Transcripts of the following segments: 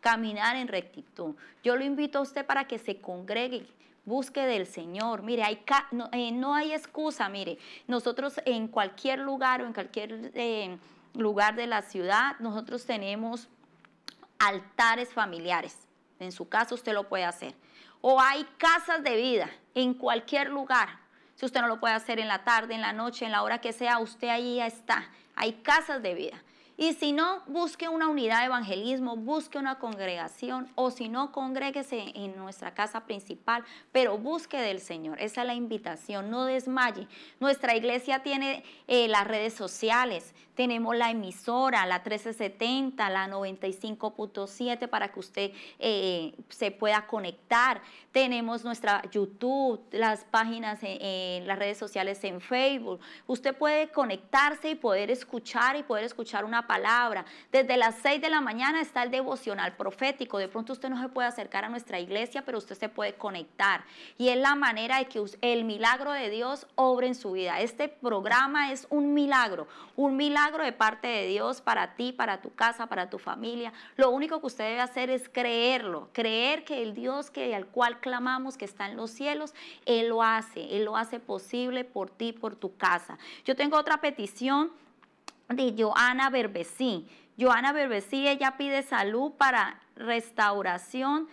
caminar en rectitud. Yo lo invito a usted para que se congregue, busque del Señor. Mire, no hay excusa. Mire, nosotros en cualquier lugar o en cualquier lugar de la ciudad, nosotros tenemos altares familiares. En su casa usted lo puede hacer. O hay casas de vida en cualquier lugar. Si usted no lo puede hacer en la tarde, en la noche, en la hora que sea, usted ahí ya está. Hay casas de vida. Y si no, busque una unidad de evangelismo, busque una congregación, o si no, congréguese en nuestra casa principal, pero busque del Señor. Esa es la invitación, no desmaye. Nuestra iglesia tiene las redes sociales, tenemos la emisora, la 1370, la 95.7 para que usted se pueda conectar. Tenemos nuestra YouTube, las páginas en las redes sociales en Facebook. Usted puede conectarse y poder escuchar una palabra. Desde las 6 de la mañana está el devocional profético. De pronto usted no se puede acercar a nuestra iglesia, pero usted se puede conectar. Y es la manera de que el milagro de Dios obre en su vida. Este programa es un milagro de parte de Dios para ti, para tu casa, para tu familia. Lo único que usted debe hacer es creerlo, creer que el Dios al cual clamamos, que está en los cielos, Él lo hace posible por ti, por tu casa. Yo tengo otra petición de Joana Berbesí. Joana Berbesí, ella pide salud para restauración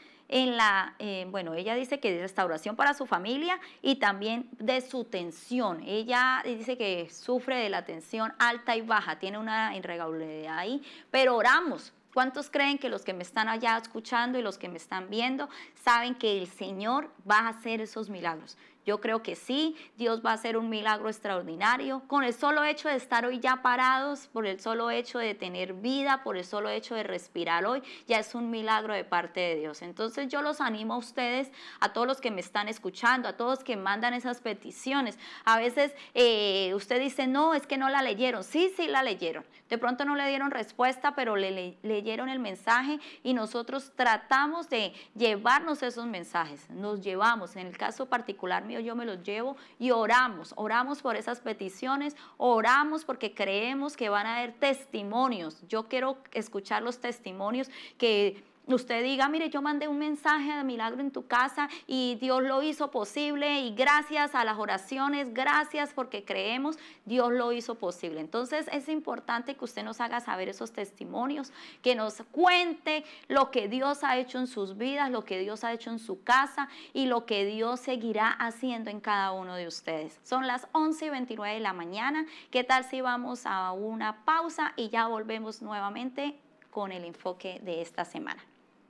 ella dice que de restauración para su familia y también de su tensión. Ella dice que sufre de la tensión alta y baja, tiene una irregularidad ahí, pero oramos. ¿Cuántos creen que los que me están allá escuchando y los que me están viendo saben que el Señor va a hacer esos milagros? Yo creo que sí, Dios va a hacer un milagro extraordinario. Con el solo hecho de estar hoy ya parados, por el solo hecho de tener vida, por el solo hecho de respirar hoy, ya es un milagro de parte de Dios. Entonces yo los animo a ustedes, a todos los que me están escuchando, a todos que mandan esas peticiones. A veces usted dice, no, es que no la leyeron. Sí la leyeron. De pronto no le dieron respuesta, pero leyeron el mensaje y nosotros tratamos de llevarnos esos mensajes. Nos llevamos, en el caso particular mío, yo me los llevo y oramos por esas peticiones, oramos porque creemos que van a haber testimonios. Yo quiero escuchar los testimonios que usted diga, mire, yo mandé un mensaje de milagro en tu casa y Dios lo hizo posible y gracias a las oraciones, gracias porque creemos, Dios lo hizo posible. Entonces es importante que usted nos haga saber esos testimonios, que nos cuente lo que Dios ha hecho en sus vidas, lo que Dios ha hecho en su casa y lo que Dios seguirá haciendo en cada uno de ustedes. Son las 11:29 de la mañana. ¿Qué tal si vamos a una pausa y ya volvemos nuevamente con el enfoque de esta semana?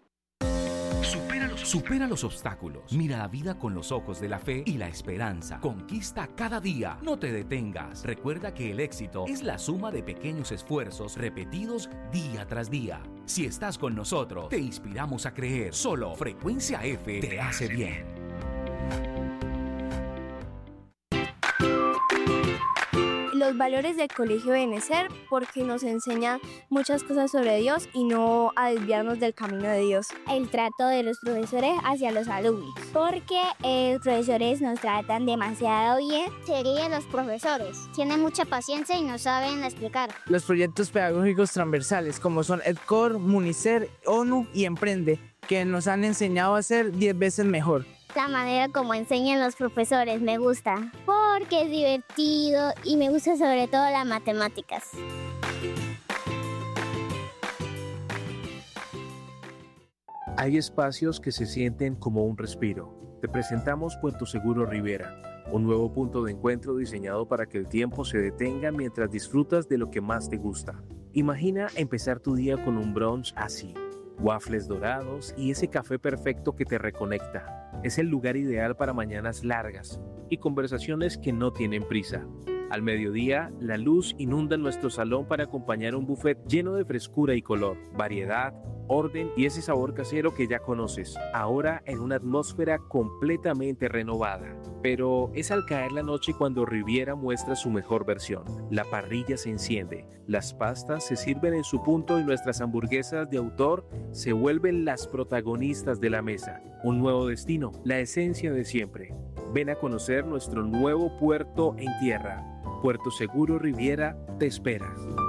Supera los obstáculos. Mira la vida con los ojos de la fe y la esperanza. Conquista cada día. No te detengas. Recuerda que el éxito es la suma de pequeños esfuerzos repetidos día tras día. Si estás con nosotros, te inspiramos a creer. Solo Frecuencia F te hace bien. Los valores del Colegio Benecer, porque nos enseña muchas cosas sobre Dios y no a desviarnos del camino de Dios. El trato de los profesores hacia los alumnos, porque los profesores nos tratan demasiado bien. Serían los profesores, tienen mucha paciencia y nos saben explicar. Los proyectos pedagógicos transversales, como son EdCor, Municer, ONU y Emprende, que nos han enseñado a ser 10 veces mejor. La manera como enseñan los profesores me gusta, porque es divertido y me gusta sobre todo las matemáticas. Hay espacios que se sienten como un respiro. Te presentamos Puerto Seguro Rivera, un nuevo punto de encuentro diseñado para que el tiempo se detenga mientras disfrutas de lo que más te gusta. Imagina empezar tu día con un brunch así. Waffles dorados y ese café perfecto que te reconecta. Es el lugar ideal para mañanas largas y conversaciones que no tienen prisa. Al mediodía, la luz inunda nuestro salón para acompañar un buffet lleno de frescura y color, variedad, orden y ese sabor casero que ya conoces, ahora en una atmósfera completamente renovada. Pero es al caer la noche cuando Riviera muestra su mejor versión. La parrilla se enciende, las pastas se sirven en su punto y nuestras hamburguesas de autor se vuelven las protagonistas de la mesa. Un nuevo destino, la esencia de siempre. Ven a conocer nuestro nuevo puerto en tierra. Puerto Seguro Riviera te espera.